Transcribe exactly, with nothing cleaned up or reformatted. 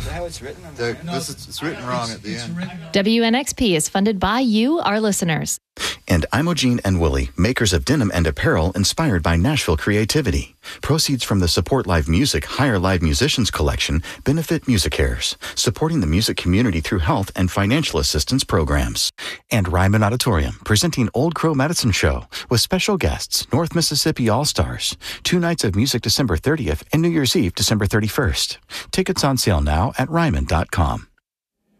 that how it's written? On the The, this is, it's written wrong at the end. W N X P is funded by you, our listeners. And Imogene and Willie, makers of denim and apparel inspired by Nashville creativity. Proceeds from the Support Live Music Hire Live Musicians collection benefit MusiCares, supporting the music community through health and financial assistance programs. And Ryman Auditorium, presenting Old Crow Medicine Show with special guests, North Mississippi All-Stars. Two nights of music December thirtieth and New Year's Eve December thirty-first. Tickets on sale now at ryman dot com.